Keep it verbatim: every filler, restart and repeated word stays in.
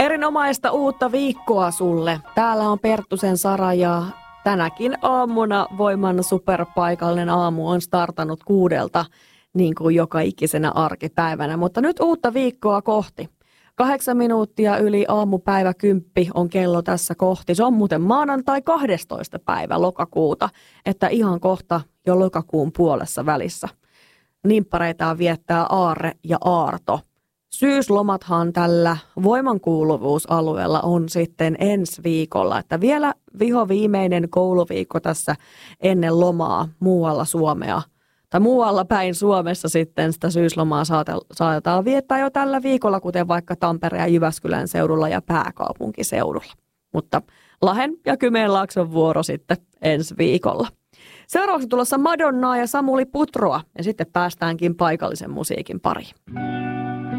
Erinomaista uutta viikkoa sulle. Täällä on Perttusen Sara ja tänäkin aamuna Voiman superpaikallinen aamu on startannut kuudelta niin kuin joka ikisenä arkipäivänä, mutta nyt uutta viikkoa kohti. Kahdeksan minuuttia yli aamupäivä kymppi on kello tässä kohti. Se on muuten maanantai kahdestoista päivä lokakuuta, että ihan kohta jo lokakuun puolessa välissä. Nimppareitaan viettää Aarre ja Aarto. Syyslomathan tällä voimankuuluvuusalueella on sitten ensi viikolla, että vielä viho viimeinen kouluviikko tässä ennen lomaa muualla Suomea. Tai muualla päin Suomessa sitten sitä syyslomaa saatetaan viettää jo tällä viikolla, kuten vaikka Tampereen ja Jyväskylän seudulla ja pääkaupunkiseudulla. Mutta Lahen ja Kymenlaakson vuoro sitten ensi viikolla. Seuraavaksi tulossa Madonnaa ja Samuli Putroa ja sitten päästäänkin paikallisen musiikin pariin.